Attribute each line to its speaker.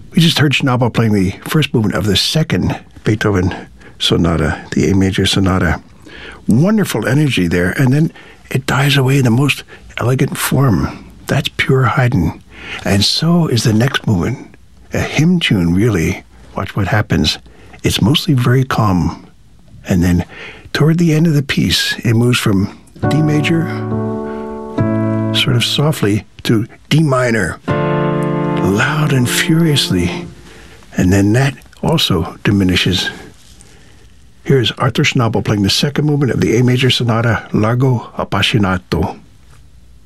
Speaker 1: We just heard Schnabel playing the first movement of the second Beethoven sonata, the A major sonata. Wonderful energy there, and then it dies away in the most elegant form. That's pure Haydn. And so is the next movement, a hymn tune, really. Watch what happens. It's mostly very calm. And then toward the end of the piece, it moves from D major, sort of softly, to D minor, loud and furiously. And then that also diminishes. Here's Arthur Schnabel playing the second movement of the A major sonata, Largo Appassionato.